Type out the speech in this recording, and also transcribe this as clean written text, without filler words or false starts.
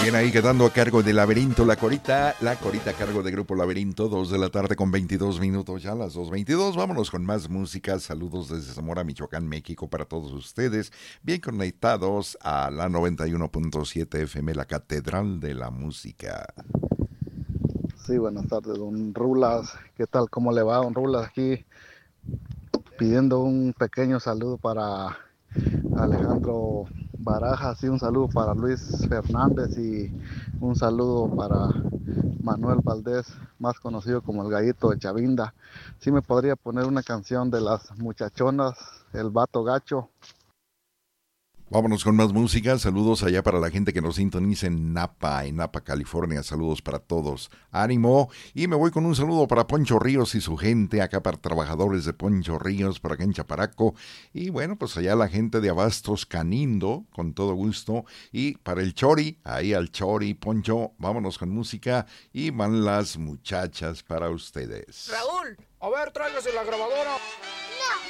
Bien, ahí quedando a cargo de Laberinto, la corita a cargo de Grupo Laberinto, 2 de la tarde con 22 minutos, ya las 2:22. Vámonos con más música. Saludos desde Zamora, Michoacán, México, para todos ustedes. Bien conectados a la 91.7 FM, la Catedral de la Música. Sí, buenas tardes, don Rulas. ¿Qué tal? ¿Cómo le va, don Rulas? Aquí pidiendo un pequeño saludo para Alejandro Barajas y un saludo para Luis Fernández y un saludo para Manuel Valdés, más conocido como el Gallito de Chavinda. ¿Sí me podría poner una canción de las muchachonas, El Vato Gacho? Vámonos con más música. Saludos allá para la gente que nos sintoniza en Napa, California. Saludos para todos. Ánimo. Y me voy con un saludo para Poncho Ríos y su gente, acá para trabajadores de Poncho Ríos, por acá en Chaparaco. Y bueno, pues allá la gente de Abastos Canindo, con todo gusto. Y para el Chori, ahí al Chori, Poncho, vámonos con música. Y van las muchachas para ustedes. Raúl, a ver, tráigase la grabadora.